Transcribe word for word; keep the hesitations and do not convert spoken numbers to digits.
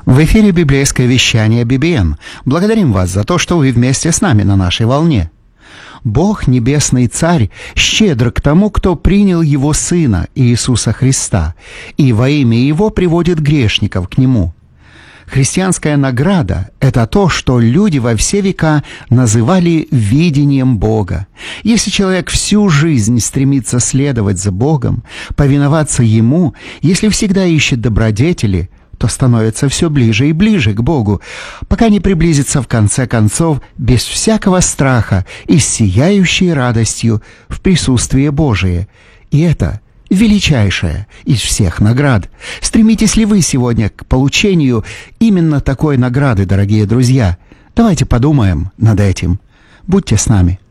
В эфире библейское вещание би би эм. Благодарим вас за то, что вы вместе с нами на нашей волне. Бог, Небесный Царь, щедр к тому, кто принял Его Сына, Иисуса Христа, и во имя Его приводит грешников к Нему. Христианская награда – это то, что люди во все века называли видением Бога. Если человек всю жизнь стремится следовать за Богом, повиноваться Ему, если всегда ищет добродетели, то становится все ближе и ближе к Богу, пока не приблизится в конце концов без всякого страха и с сияющей радостью в присутствие Божие. И это величайшая из всех наград. Стремитесь ли вы сегодня к получению именно такой награды, дорогие друзья? Давайте подумаем над этим. Будьте с нами.